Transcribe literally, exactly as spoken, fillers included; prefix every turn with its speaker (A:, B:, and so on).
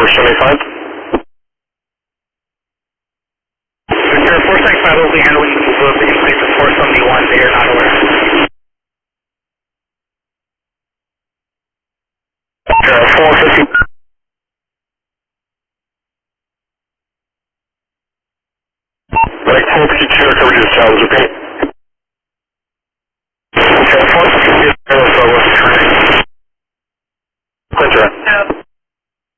A: seventy-five.
B: Sierra four seventy-five will be handling the move of the in-place of four seventy-one. They are not aware.
A: Sierra four fifty. Like four fifty-two, coverage is challenge, okay?